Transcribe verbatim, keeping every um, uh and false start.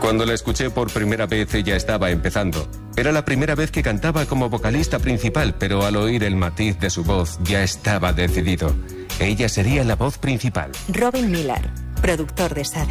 Cuando la escuché por primera vez, ella estaba empezando. Era la primera vez que cantaba como vocalista principal, pero al oír el matiz de su voz, ya estaba decidido. Ella sería la voz principal. Robin Miller, productor de Sade.